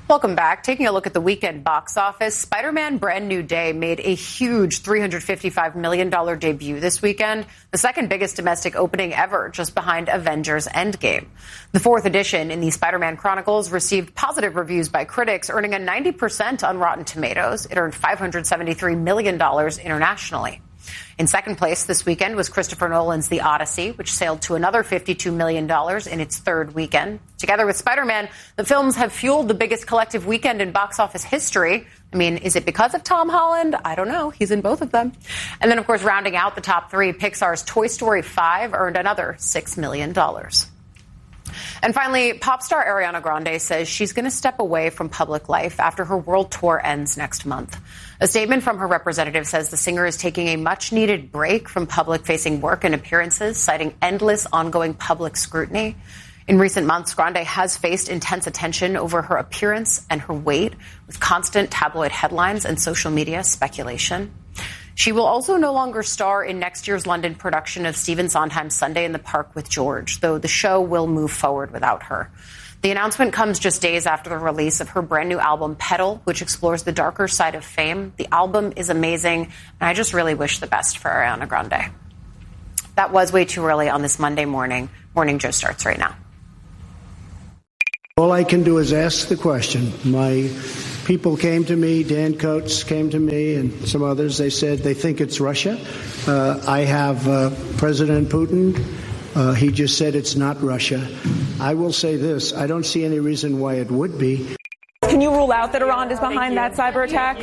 Welcome back. Taking a look at the weekend box office, Spider-Man Brand New Day made a huge $355 million debut this weekend, the second biggest domestic opening ever, just behind Avengers Endgame. The fourth edition in the Spider-Man Chronicles received positive reviews by critics, earning a 90% on Rotten Tomatoes. It earned $573 million internationally. In second place this weekend was Christopher Nolan's The Odyssey, which sailed to another $52 million in its third weekend. Together with Spider-Man, the films have fueled the biggest collective weekend in box office history. I mean, is it because of Tom Holland? I don't know. He's in both of them. And then, of course, rounding out the top three, Pixar's Toy Story 5 earned another $6 million. And finally, pop star Ariana Grande says she's going to step away from public life after her world tour ends next month. A statement from her representative says the singer is taking a much-needed break from public-facing work and appearances, citing endless ongoing public scrutiny. In recent months, Grande has faced intense attention over her appearance and her weight, with constant tabloid headlines and social media speculation. She will also no longer star in next year's London production of Stephen Sondheim's Sunday in the Park with George, though the show will move forward without her. The announcement comes just days after the release of her brand new album, Petal, which explores the darker side of fame. The album is amazing, and I just really wish the best for Ariana Grande. That was way too early on this Monday morning. Morning Joe starts right now. All I can do is ask the question. My people came to me, Dan Coates came to me, and some others. They said they think it's Russia. I have President Putin. He just said it's not Russia. I will say this. I don't see any reason why it would be. Can you rule out that Iran is behind that cyber attack?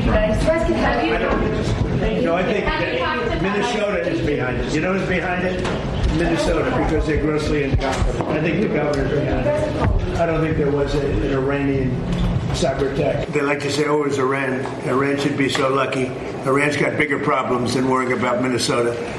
No, I think Minnesota is behind it. You know who's behind it? Minnesota, because they're grossly incompetent. I think the governor's behind it. I don't think there was an Iranian cyber attack. They like to say, oh, it was Iran. Iran should be so lucky. Iran's got bigger problems than worrying about Minnesota.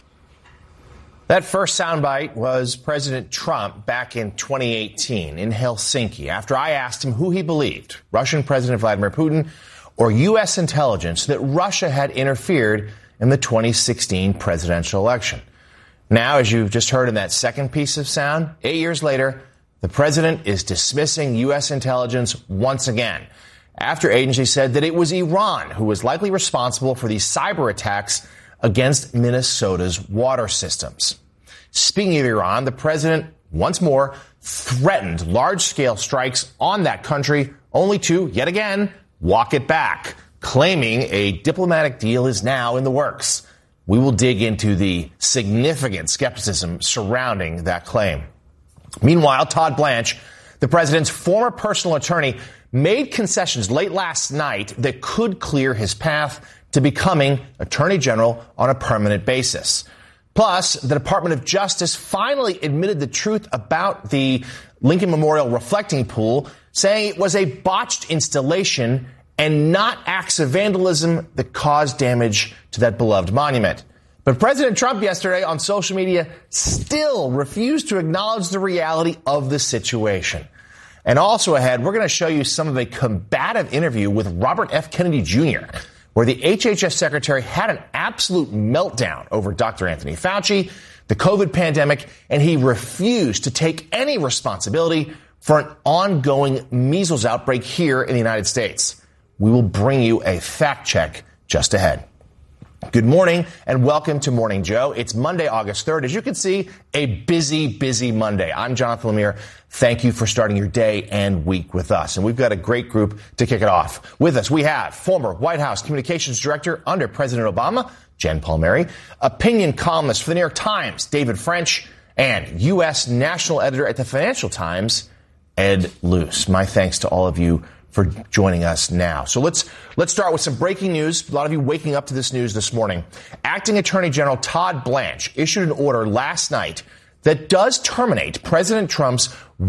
That first soundbite was President Trump back in 2018 in Helsinki after I asked him who he believed, Russian President Vladimir Putin or U.S. intelligence, that Russia had interfered in the 2016 presidential election. Now, as you just heard in that second piece of sound, 8 years later, the president is dismissing U.S. intelligence once again after agencies said that it was Iran who was likely responsible for these cyber attacks against Minnesota's water systems. Speaking of Iran, the president once more threatened large-scale strikes on that country, only to, yet again, walk it back, claiming a diplomatic deal is now in the works. We will dig into the significant skepticism surrounding that claim. Meanwhile, Todd Blanche, the president's former personal attorney, made concessions late last night that could clear his path to becoming Attorney General on a permanent basis. Plus, the Department of Justice finally admitted the truth about the Lincoln Memorial reflecting pool, saying it was a botched installation and not acts of vandalism that caused damage to that beloved monument. But President Trump yesterday on social media still refused to acknowledge the reality of the situation. And also ahead, we're going to show you some of a combative interview with Robert F. Kennedy Jr., where the HHS secretary had an absolute meltdown over Dr. Anthony Fauci, the COVID pandemic, and he refused to take any responsibility for an ongoing measles outbreak here in the United States. We will bring you a fact check just ahead. Good morning and welcome to Morning Joe. It's Monday, August 3rd. As you can see, a busy Monday. I'm Jonathan Lemire. Thank you for starting your day and week with us. And we've got a great group to kick it off. With us, we have former White House Communications Director under President Obama, Jen Palmieri, opinion columnist for the New York Times, David French, and U.S. national editor at the Financial Times, Ed Luce. My thanks to all of you for joining us now. So let's start with some breaking news. A lot of you waking up to this news this morning. Acting Attorney General Todd Blanche issued an order last night that does terminate President Trump's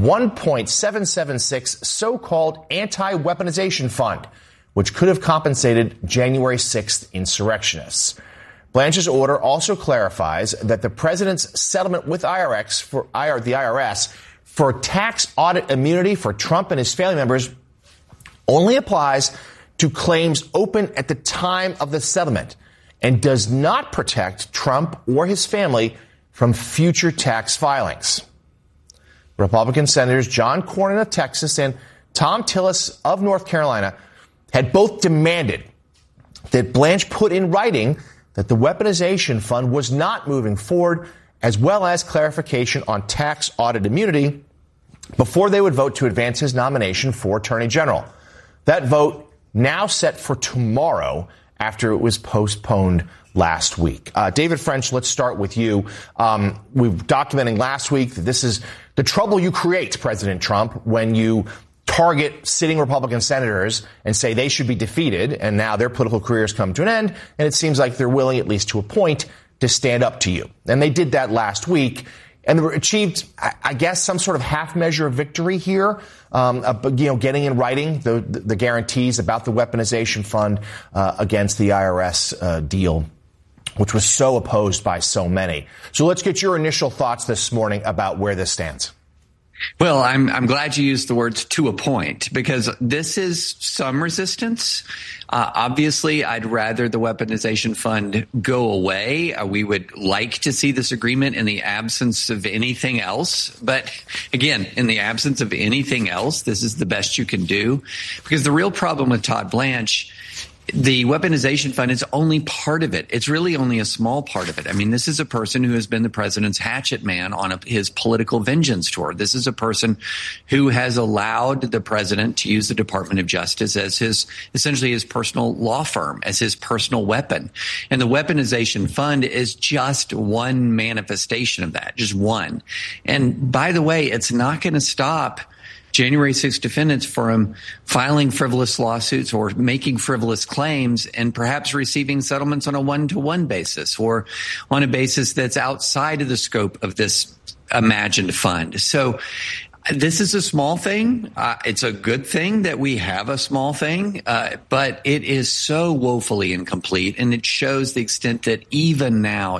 $1.776 so-called anti-weaponization fund, which could have compensated January 6th insurrectionists. Blanche's order also clarifies that the president's settlement with the IRS for tax audit immunity for Trump and his family members only applies to claims open at the time of the settlement and does not protect Trump or his family from future tax filings. Republican Senators John Cornyn of Texas and Tom Tillis of North Carolina had both demanded that Blanche put in writing that the weaponization fund was not moving forward, as well as clarification on tax audit immunity before they would vote to advance his nomination for Attorney General. That vote now set for tomorrow after it was postponed last week. David French, let's start with you. We were documenting last week that this is the trouble you create, President Trump, when you target sitting Republican senators and say they should be defeated, and now their political careers come to an end, and it seems like they're willing, at least to a point, to stand up to you. And they did that last week, and they achieved, I guess, some sort of half measure of victory here, getting in writing the guarantees about the weaponization fund against the IRS deal, which was so opposed by so many. So let's get your initial thoughts this morning about where this stands. Well, I'm glad you used the words "to a point," because this is some resistance. Obviously, I'd rather the weaponization fund go away. We would like to see this agreement in the absence of anything else. But again, in the absence of anything else, this is the best you can do, because the real problem with Todd Blanche, the weaponization fund, is only part of it. It's really only a small part of it. I mean, this is a person who has been the president's hatchet man on his political vengeance tour. This is a person who has allowed the president to use the Department of Justice as essentially his personal law firm, as his personal weapon. And the weaponization fund is just one manifestation of that, just one. And by the way, it's not going to stop January 6 defendants from filing frivolous lawsuits or making frivolous claims and perhaps receiving settlements on a one-to-one basis or on a basis that's outside of the scope of this imagined fund. So this is a small thing. It's a good thing that we have a small thing, but it is so woefully incomplete, and it shows the extent that even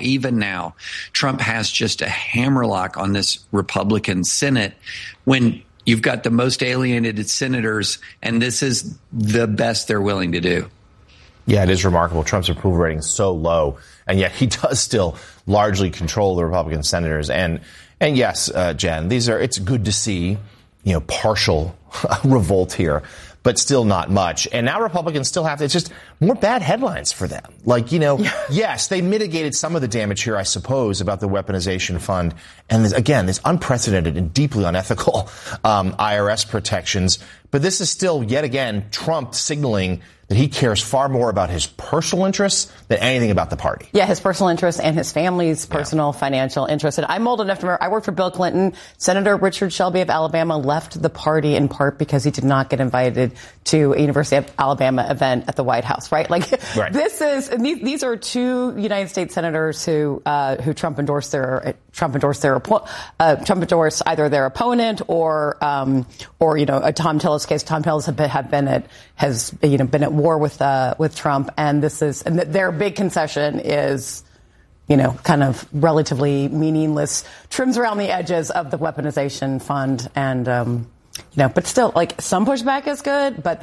now, Trump has just a hammerlock on this Republican Senate when you've got the most alienated senators, and this is the best they're willing to do. Yeah, it is remarkable. Trump's approval rating is so low, and yet he does still largely control the Republican senators. And yes, Jen, it's good to see, partial revolt here, but still not much. And now Republicans still it's just more bad headlines for them. Yes, they mitigated some of the damage here, I suppose, about the weaponization fund. And this unprecedented and deeply unethical IRS protections. But this is still, yet again, Trump signaling that he cares far more about his personal interests than anything about the party. Yeah, his personal interests and his family's personal financial interests. And I'm old enough to remember, I worked for Bill Clinton. Senator Richard Shelby of Alabama left the party in part because he did not get invited to a University of Alabama event at the White House, right? Right. These are two United States senators who Trump endorsed either their opponent or a Tom Tillis case. Tom Tillis has been at war with Trump, and their big concession is, kind of relatively meaningless, trims around the edges of the weaponization fund, and but still, some pushback is good, but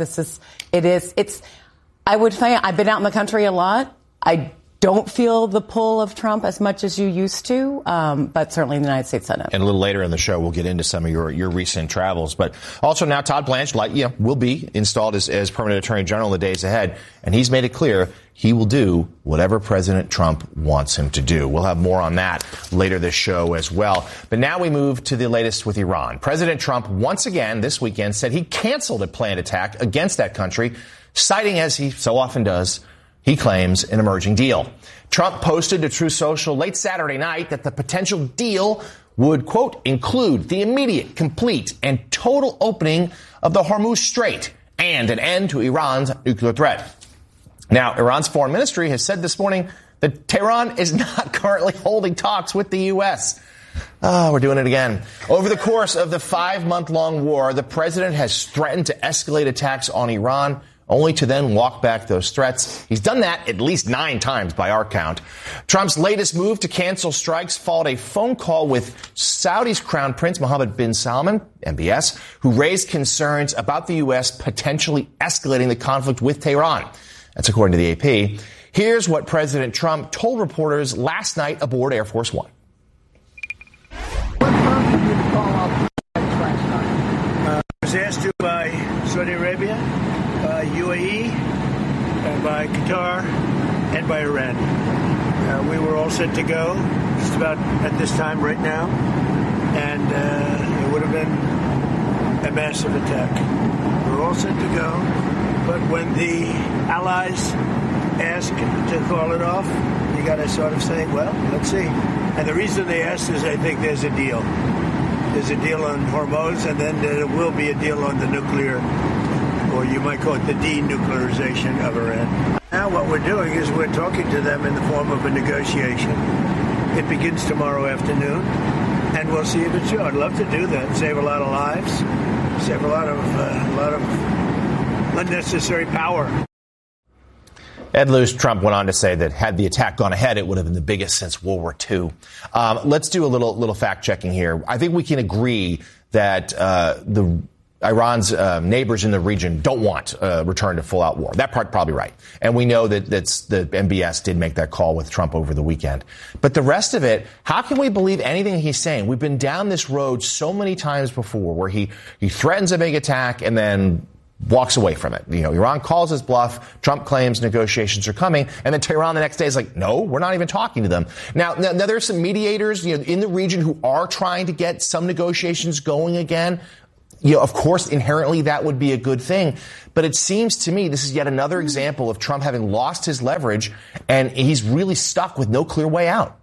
I would say I've been out in the country a lot. I don't feel the pull of Trump as much as you used to, but certainly in the United States Senate. And a little later in the show, we'll get into some of your recent travels. But also now Todd Blanche, will be installed as permanent Attorney General in the days ahead. And he's made it clear he will do whatever President Trump wants him to do. We'll have more on that later this show as well. But now we move to the latest with Iran. President Trump once again this weekend said he canceled a planned attack against that country, citing, as he so often does, he claims, an emerging deal. Trump posted to Truth Social late Saturday night that the potential deal would, quote, include the immediate, complete, and total opening of the Hormuz Strait and an end to Iran's nuclear threat. Now, Iran's foreign ministry has said this morning that Tehran is not currently holding talks with the U.S. We're doing it again. Over the course of the 5-month-long war, the president has threatened to escalate attacks on Iran, only to then walk back those threats. He's done that at least 9 times by our count. Trump's latest move to cancel strikes followed a phone call with Saudi's Crown Prince Mohammed bin Salman, MBS, who raised concerns about the U.S. potentially escalating the conflict with Tehran. That's according to the AP. Here's what President Trump told reporters last night aboard Air Force One. I was asked to by Saudi Arabia, by UAE, by Qatar, and by Iran. We were all set to go just about at this time right now, and it would have been a massive attack. We're all set to go, but when the allies ask to call it off, you got to sort of say, well, let's see. And the reason they asked is I think there's a deal. There's a deal on Hormuz, and then there will be a deal on the nuclear, or you might call it the denuclearization of Iran. Now what we're doing is we're talking to them in the form of a negotiation. It begins tomorrow afternoon, and we'll see if it's true. I'd love to do that, save a lot of lives, save a lot of unnecessary power. Ed Luce, Trump went on to say that had the attack gone ahead, it would have been the biggest since World War II. Let's do a little fact checking here. I think we can agree that Iran's neighbors in the region don't want a return to full-out war. That part probably right. And we know that the MBS did make that call with Trump over the weekend. But the rest of it, how can we believe anything he's saying? We've been down this road so many times before where he threatens a big attack and then walks away from it. You know, Iran calls his bluff. Trump claims negotiations are coming. And then Tehran the next day is like, no, we're not even talking to them. Now there's some mediators, in the region who are trying to get some negotiations going again. Of course, inherently that would be a good thing. But it seems to me this is yet another example of Trump having lost his leverage and he's really stuck with no clear way out.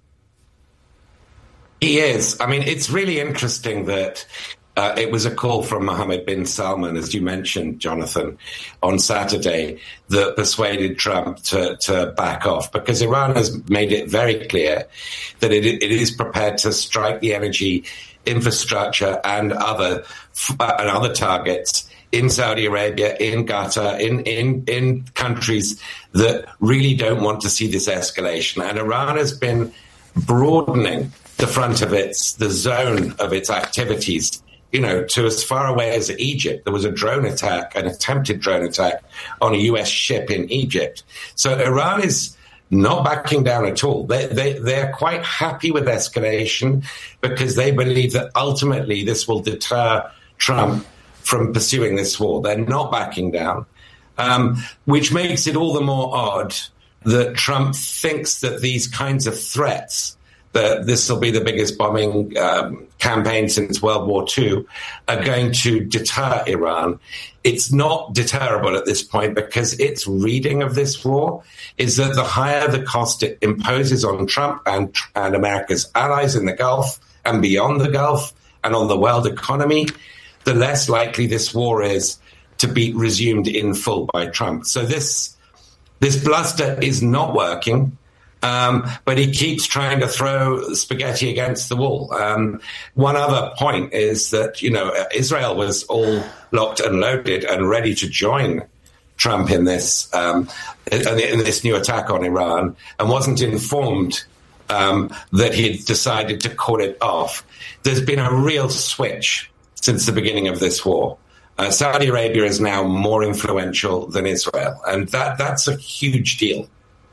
He is. I mean, it's really interesting that it was a call from Mohammed bin Salman, as you mentioned, Jonathan, on Saturday that persuaded Trump to back off, because Iran has made it very clear that it is prepared to strike the energy infrastructure and other targets in Saudi Arabia, in Qatar, in countries that really don't want to see this escalation. And Iran has been broadening the zone of its activities, to as far away as Egypt. There was an attempted drone attack on a U.S. ship in Egypt. So Iran is not backing down at all. They're quite happy with escalation because they believe that ultimately this will deter Trump from pursuing this war. They're not backing down, which makes it all the more odd that Trump thinks that these kinds of threats, that this will be the biggest bombing campaign since World War II, are going to deter Iran. It's not deterrable at this point because its reading of this war is that the higher the cost it imposes on Trump and America's allies in the Gulf and beyond the Gulf and on the world economy, the less likely this war is to be resumed in full by Trump. So this bluster is not working. But he keeps trying to throw spaghetti against the wall. One other point is that, Israel was all locked and loaded and ready to join Trump in this new attack on Iran and wasn't informed that he'd decided to call it off. There's been a real switch since the beginning of this war. Saudi Arabia is now more influential than Israel, and that's a huge deal.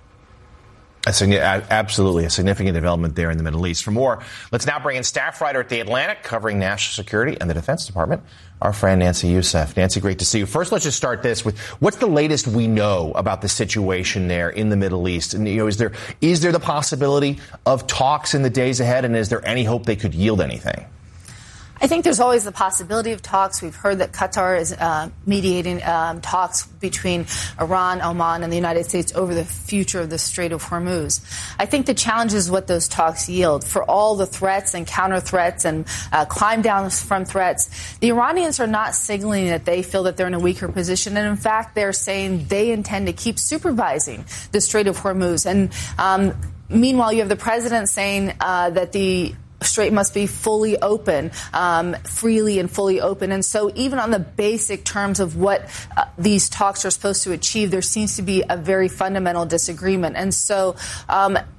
Absolutely a significant development there in the Middle East. For more, let's now bring in staff writer at The Atlantic covering national security and the Defense Department, our friend Nancy Youssef. Nancy, great to see you. First, let's just start this with what's the latest we know about the situation there in the Middle East? And, is there the possibility of talks in the days ahead, and is there any hope they could yield anything? I think there's always the possibility of talks. We've heard that Qatar is mediating talks between Iran, Oman, and the United States over the future of the Strait of Hormuz. I think the challenge is what those talks yield. For all the threats and counter threats and climb down from threats, the Iranians are not signaling that they feel that they're in a weaker position. And in fact, they're saying they intend to keep supervising the Strait of Hormuz. And meanwhile, you have the president saying that the Strait must be fully open, freely and fully open. And so even on the basic terms of what these talks are supposed to achieve, there seems to be a very fundamental disagreement. And so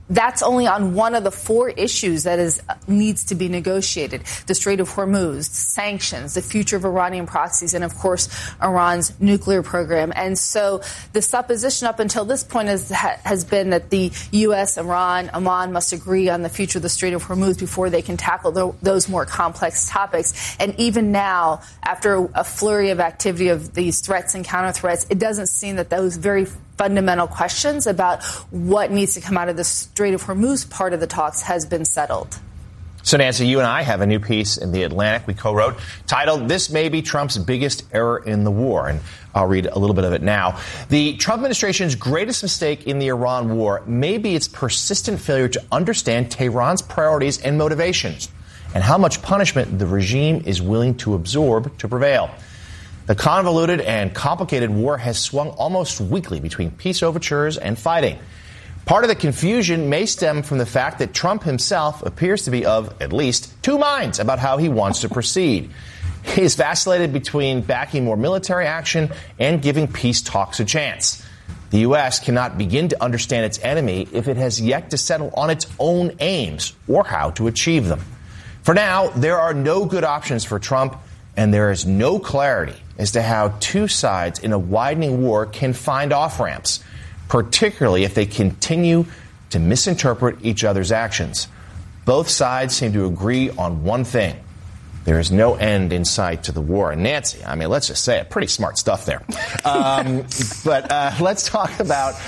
that's only on one of the 4 issues that needs to be negotiated: the Strait of Hormuz, sanctions, the future of Iranian proxies, and, of course, Iran's nuclear program. And so the supposition up until this point has been that the U.S., Iran, Oman must agree on the future of the Strait of Hormuz before they can tackle those more complex topics. And even now, after a flurry of activity of these threats and counter threats, it doesn't seem that those very fundamental questions about what needs to come out of the Strait of Hormuz part of the talks has been settled. So, Nancy, you and I have a new piece in The Atlantic we co-wrote titled, "This May Be Trump's Biggest Error in the War." And I'll read a little bit of it now. The Trump administration's greatest mistake in the Iran war may be its persistent failure to understand Tehran's priorities and motivations, and how much punishment the regime is willing to absorb to prevail. The convoluted and complicated war has swung almost weekly between peace overtures and fighting. Part of the confusion may stem from the fact that Trump himself appears to be of at least 2 minds about how he wants to proceed. He has vacillated between backing more military action and giving peace talks a chance. The U.S. cannot begin to understand its enemy if it has yet to settle on its own aims or how to achieve them. For now, there are no good options for Trump, and there is no clarity as to how 2 sides in a widening war can find off-ramps, particularly if they continue to misinterpret each other's actions. Both sides seem to agree on one thing: there is no end in sight to the war. And Nancy, I mean, let's just say it, pretty smart stuff there. But let's talk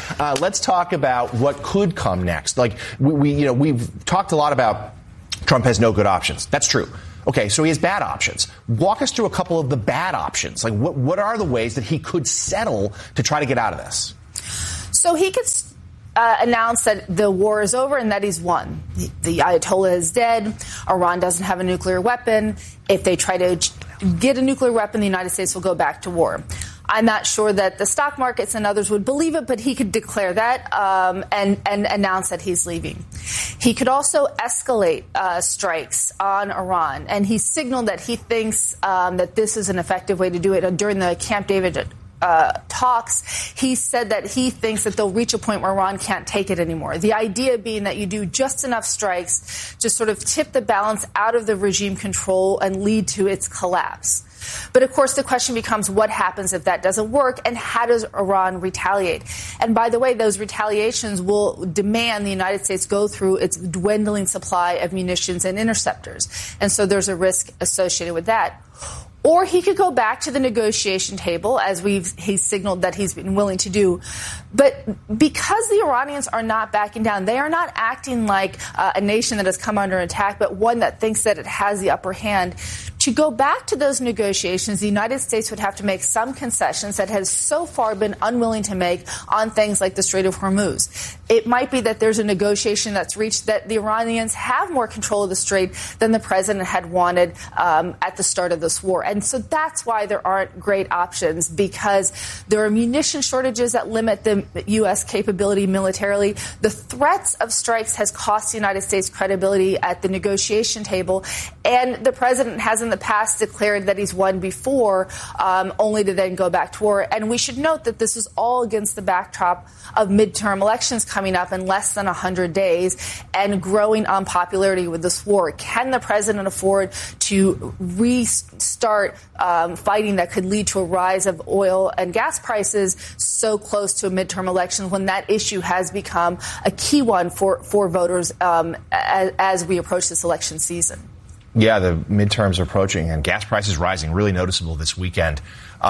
about what could come next. Like we've talked a lot about Trump has no good options. That's true. Okay, so he has bad options. Walk us through a couple of the bad options. Like, what are the ways that he could settle to try to get out of this? So he could announce that the war is over and that he's won. The Ayatollah is dead. Iran doesn't have a nuclear weapon. If they try to get a nuclear weapon, the United States will go back to war. I'm not sure that the stock markets and others would believe it, but he could declare that and announce that he's leaving. He could also escalate strikes on Iran, and he signaled that he thinks that this is an effective way to do it. During the Camp David talks, he said that he thinks that they'll reach a point where Iran can't take it anymore. The idea being that you do just enough strikes to sort of tip the balance out of the regime control and lead to its collapse. But, of course, the question becomes what happens if that doesn't work, and how does Iran retaliate? And, by the way, those retaliations will demand the United States go through its dwindling supply of munitions and interceptors. And so there's a risk associated with that. Or he could go back to the negotiation table, as he's signaled that he's been willing to do. But because the Iranians are not backing down, they are not acting like a nation that has come under attack, but one that thinks that it has the upper hand. To go back to those negotiations, the United States would have to make some concessions that has so far been unwilling to make on things like the Strait of Hormuz. It might be that there's a negotiation that's reached that the Iranians have more control of the strait than the president had wanted at the start of this war. And so that's why there aren't great options, because there are munition shortages that limit the U.S. capability militarily. The threats of strikes has cost the United States credibility at the negotiation table. And the president has in the past declared that he's won before, only to then go back to war. And we should note that this is all against the backdrop of midterm elections coming up in less than 100 days and growing unpopularity with this war. Can the president afford to restart fighting that could lead to a rise of oil and gas prices so close to a midterm election when that issue has become a key one for voters as we approach this election season? Yeah, the midterms are approaching and gas prices rising, really noticeable this weekend.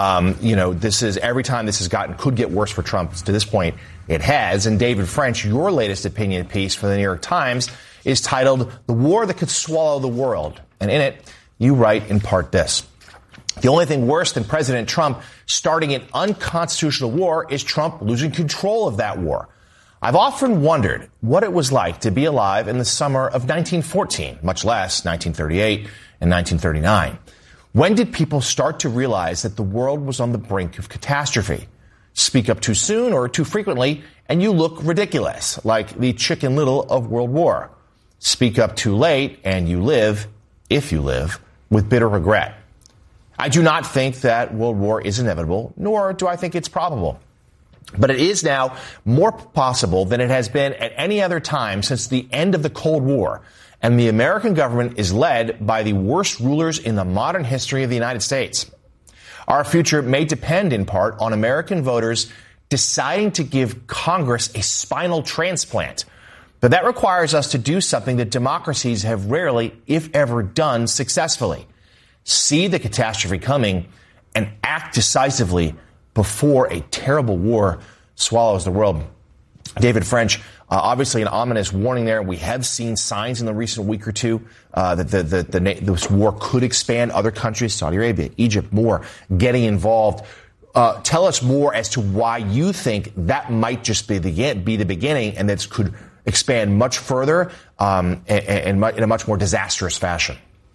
This is every time this has could get worse for Trump. To this point, it has. And David French, your latest opinion piece for the New York Times is titled "The War That Could Swallow the World." And in it, you write in part this: the only thing worse than President Trump starting an unconstitutional war is Trump losing control of that war. I've often wondered what it was like to be alive in the summer of 1914, much less 1938 and 1939. When did people start to realize that the world was on the brink of catastrophe? Speak up too soon or too frequently, and you look ridiculous, like the Chicken Little of World War. Speak up too late, and you live, if you live, with bitter regret. I do not think that World War is inevitable, nor do I think it's probable. But it is now more possible than it has been at any other time since the end of the Cold War. And the American government is led by the worst rulers in the modern history of the United States. Our future may depend in part on American voters deciding to give Congress a spinal transplant. But that requires us to do something that democracies have rarely, if ever, done successfully. See the catastrophe coming and act decisively before a terrible war swallows the world. David French, obviously an ominous warning there. We have seen signs in the recent week or two that this war could expand. Other countries, Saudi Arabia, Egypt, more getting involved. Tell us more as to why you think that might just be the beginning, and this could expand much further and in a much more disastrous fashion.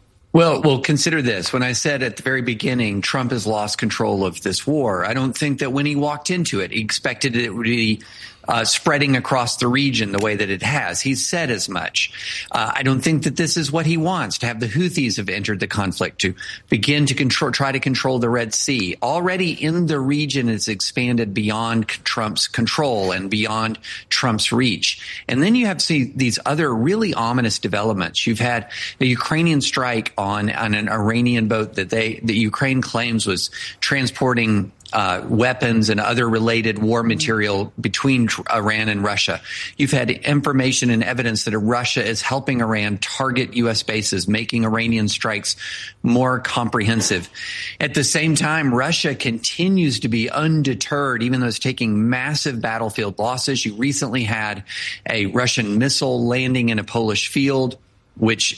Well, consider this. When I said at the very beginning, Trump has lost control of this war, I don't think that when he walked into it, he expected it would be spreading across the region the way that it has. He's said as much. I don't think that this is what he wants, to have the Houthis have entered the conflict, to begin to try to control the Red Sea. Already in the region, it's expanded beyond Trump's control and beyond Trump's reach. And then you have these other really ominous developments. You've had the Ukrainian strike on an Iranian boat that Ukraine claims was transporting weapons and other related war material between Iran and Russia. You've had information and evidence that Russia is helping Iran target U.S. bases, making Iranian strikes more comprehensive. At the same time, Russia continues to be undeterred, even though it's taking massive battlefield losses. You recently had a Russian missile landing in a Polish field, which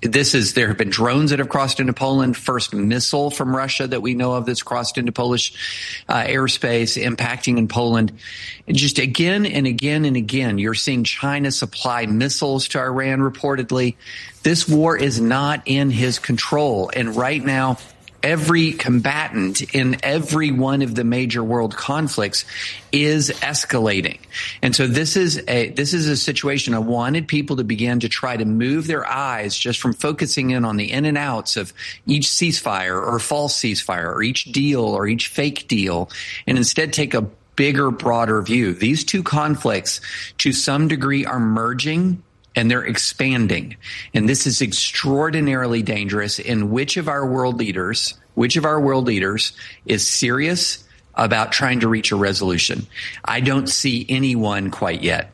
there have been drones that have crossed into Poland. First missile from Russia that we know of that's crossed into Polish airspace, impacting in Poland. And just again and again and again, you're seeing China supply missiles to Iran reportedly. This war is not in his control. And right now, every combatant in every one of the major world conflicts is escalating. And so this is a situation I wanted people to begin to try to move their eyes just from focusing in on the in and outs of each ceasefire or false ceasefire or each deal or each fake deal, and instead take a bigger, broader view. These two conflicts to some degree are merging and they're expanding. And this is extraordinarily dangerous. And which of our world leaders is serious about trying to reach a resolution? I don't see anyone quite yet.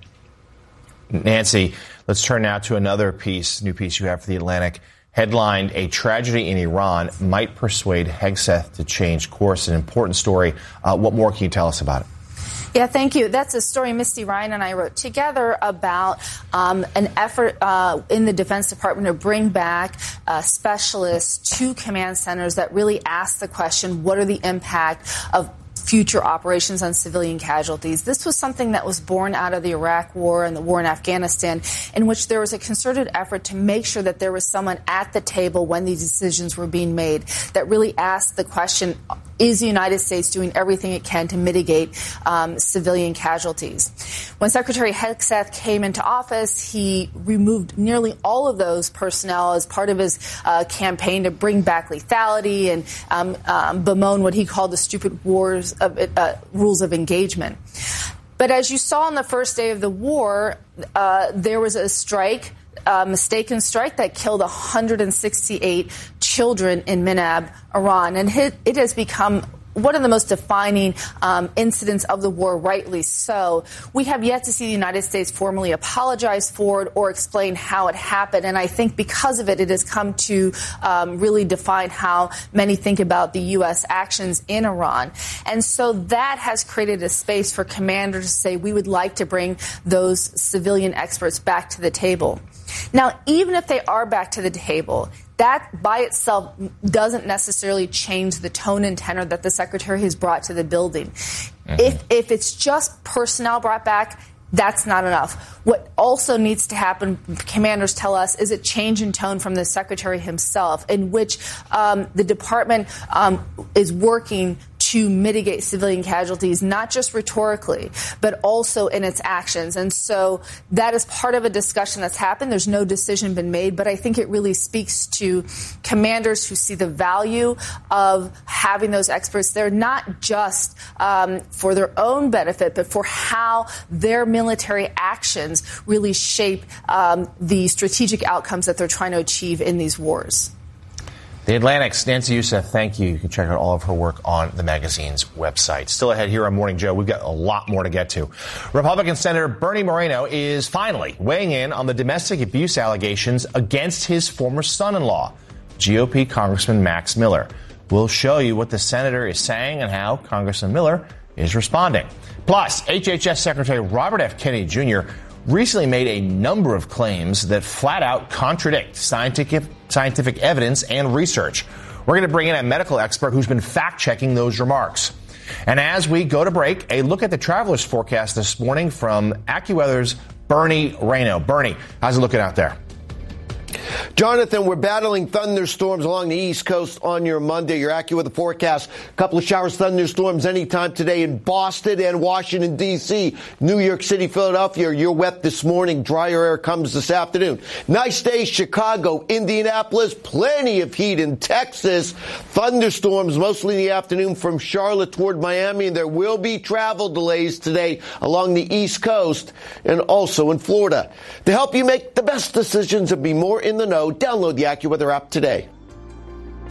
Nancy, let's turn now to another new piece you have for The Atlantic. Headlined, "A Tragedy in Iran Might Persuade Hegseth to Change Course." An important story. What more can you tell us about it? Yeah, thank you. That's a story Misty Ryan and I wrote together about an effort in the Defense Department to bring back specialists to command centers that really ask the question, what are the impact of future operations on civilian casualties? This was something that was born out of the Iraq War and the war in Afghanistan, in which there was a concerted effort to make sure that there was someone at the table when these decisions were being made that really asked the question, is the United States doing everything it can to mitigate civilian casualties? When Secretary Hegseth came into office, he removed nearly all of those personnel as part of his campaign to bring back lethality and bemoan what he called the stupid rules of engagement. But as you saw on the first day of the war, there was a strike, a mistaken strike that killed 168 children in Minab, Iran. And it has become one of the most defining incidents of the war, rightly so. We have yet to see the United States formally apologize for it or explain how it happened. And I think because of it, it has come to really define how many think about the U.S. actions in Iran. And so that has created a space for commanders to say, we would like to bring those civilian experts back to the table. Now, even if they are back to the table, that by itself doesn't necessarily change the tone and tenor that the secretary has brought to the building. Mm-hmm. If it's just personnel brought back, that's not enough. What also needs to happen, commanders tell us, is a change in tone from the secretary himself, in which the department is working to mitigate civilian casualties, not just rhetorically, but also in its actions. And so that is part of a discussion that's happened. There's no decision been made, but I think it really speaks to commanders who see the value of having those experts there, not just for their own benefit, but for how their military actions really shape the strategic outcomes that they're trying to achieve in these wars. The Atlantic's Nancy Youssef, thank you. You can check out all of her work on the magazine's website. Still ahead here on Morning Joe, we've got a lot more to get to. Republican Senator Bernie Moreno is finally weighing in on the domestic abuse allegations against his former son-in-law, GOP Congressman Max Miller. We'll show you what the senator is saying and how Congressman Miller is responding. Plus, HHS Secretary Robert F. Kennedy Jr. recently made a number of claims that flat out contradict scientific evidence and research. We're going to bring in a medical expert who's been fact-checking those remarks. And as we go to break, a look at the traveler's forecast this morning from AccuWeather's Bernie Rayno. Bernie, how's it looking out there? Jonathan, we're battling thunderstorms along the East Coast on your Monday. Your AccuWeather forecast. A couple of showers, thunderstorms anytime today in Boston and Washington, D.C. New York City, Philadelphia, you're wet this morning. Drier air comes this afternoon. Nice day, Chicago, Indianapolis, plenty of heat in Texas. Thunderstorms mostly in the afternoon from Charlotte toward Miami. And there will be travel delays today along the East Coast and also in Florida. To help you make the best decisions and be more in the know, download the AccuWeather app today.